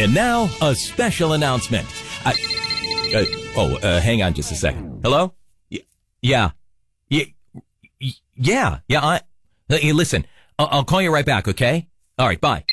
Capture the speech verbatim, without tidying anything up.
And now, a special announcement. I, uh, oh, uh, hang on just a second. Hello? Y- yeah. Yeah. Yeah. Yeah. I, hey, listen, I'll, I'll call you right back, okay? All right, bye.